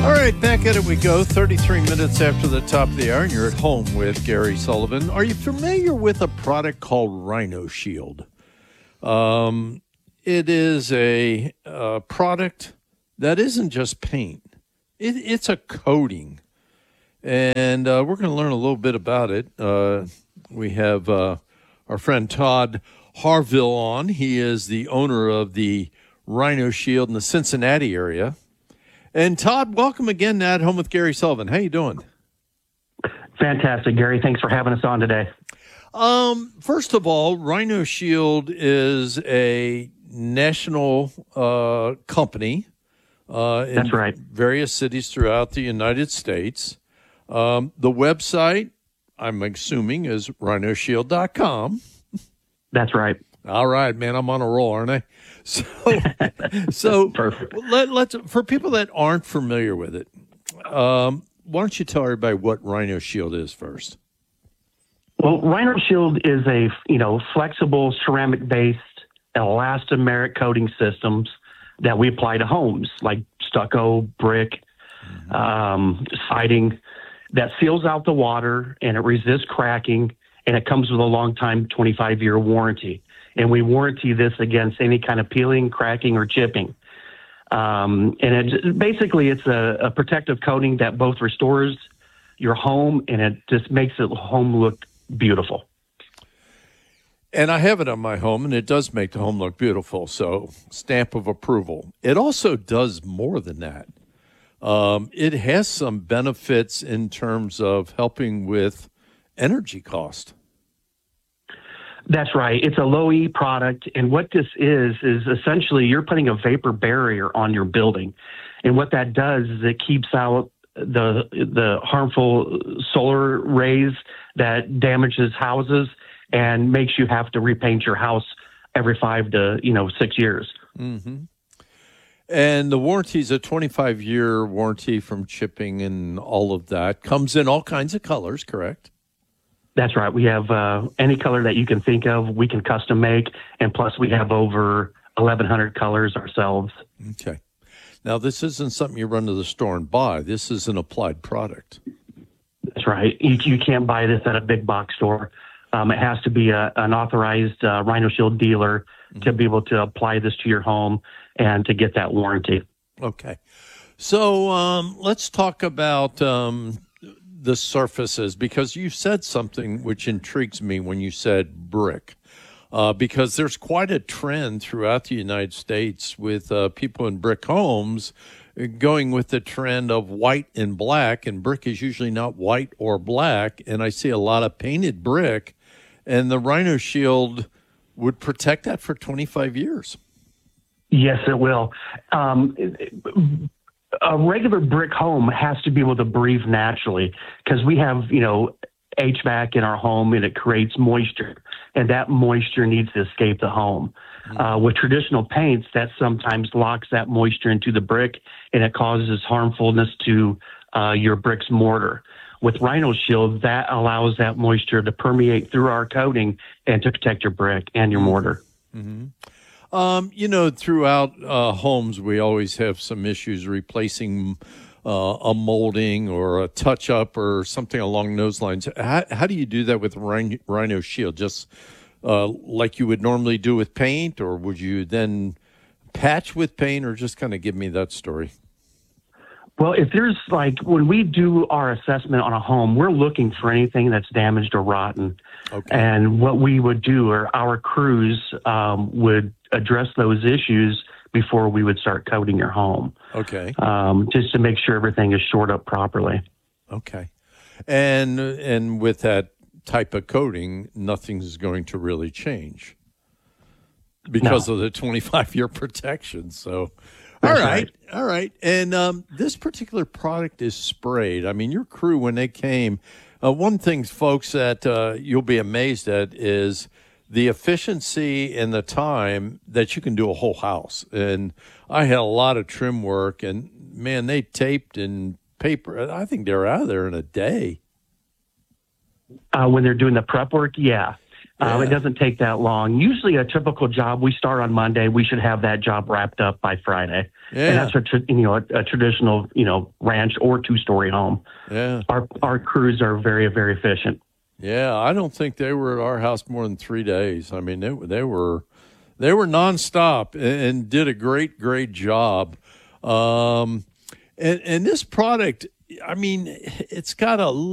All right, back at it we go. 33 minutes after the top of the hour, and you're at home with Gary Sullivan. Are you familiar with a product called Rhino Shield? It is a product that isn't just paint. It's a coating, and we're going to learn a little bit about it. We have our friend Todd Harville on. He is the owner of the Rhino Shield in the Cincinnati area. And Todd, welcome again to At Home with Gary Sullivan. How you doing? Fantastic, Gary. Thanks for having us on today. First of all, Rhino Shield is a national company in That's right. various cities throughout the United States. The website, I'm assuming, is rhinoshield.com. That's right. All right, man, I'm on a roll, aren't I? So Perfect. let's for people that aren't familiar with it, why don't you tell everybody what Rhino Shield is first? Well, Rhino Shield is a flexible ceramic-based elastomeric coating systems that we apply to homes like stucco, brick, siding that seals out the water and it resists cracking, and it comes with a long time 25-year warranty. And we warranty this against any kind of peeling, cracking, or chipping. And basically, it's a protective coating that both restores your home and it just makes the home look beautiful. And I have it on my home, and it does make the home look beautiful, so stamp of approval. It also does more than that. It has some benefits in terms of helping with energy cost. That's right. It's a low E product. And what this is essentially you're putting a vapor barrier on your building. And what that does is it keeps out the harmful solar rays that damages houses and makes you have to repaint your house every 5 to 6 years. Mm-hmm. And the warranty is a 25-year warranty from chipping and all of that. Comes in all kinds of colors, correct? That's right. We have any color that you can think of, we can custom make. And plus, we have over 1,100 colors ourselves. Okay. Now, this isn't something you run to the store and buy. This is an applied product. That's right. You can't buy this at a big box store. It has to be an authorized Rhino Shield dealer to be able to apply this to your home and to get that warranty. Okay. So let's talk about the surfaces, because you said something which intrigues me when you said brick, because there's quite a trend throughout the United States with people in brick homes going with the trend of white and black, and brick is usually not white or black, and I see a lot of painted brick, and the Rhino Shield would protect that for 25 years. Yes, it will. A regular brick home has to be able to breathe naturally because we have, HVAC in our home and it creates moisture, and that moisture needs to escape the home. With traditional paints, that sometimes locks that moisture into the brick and it causes harmfulness to your brick's mortar. With Rhino Shield, that allows that moisture to permeate through our coating and to protect your brick and your mortar. Mm-hmm. Throughout homes, we always have some issues replacing a molding or a touch-up or something along those lines. How do you do that with Rhino Shield? Just like you would normally do with paint, or would you then patch with paint, or just kind of give me that story? Well, if there's when we do our assessment on a home, we're looking for anything that's damaged or rotten. Okay. And what we would do, or our crews would address those issues before we would start coating your home. Okay. Just to make sure everything is shored up properly. Okay. And with that type of coating, nothing's going to really change because of the 25-year protection. So, all right. And this particular product is sprayed. I mean, your crew, when they came, one thing, folks, that you'll be amazed at is the efficiency and the time that you can do a whole house. And I had a lot of trim work, and, man, they taped and paper. I think they're out of there in a day. When they're doing the prep work, yeah. It doesn't take that long. Usually a typical job, we start on Monday. We should have that job wrapped up by Friday. Yeah. And that's a traditional, ranch or two-story home. Yeah. Our crews are very, very efficient. Yeah, I don't think they were at our house more than 3 days. I mean, they were nonstop and did a great job. And this product, I mean, it's got a